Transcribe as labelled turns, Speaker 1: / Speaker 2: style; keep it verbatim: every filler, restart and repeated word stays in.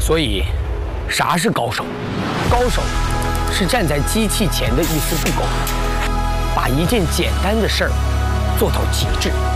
Speaker 1: 所以，啥是高手？高手是站在机器前的一丝不苟，把一件简单的事儿做到极致。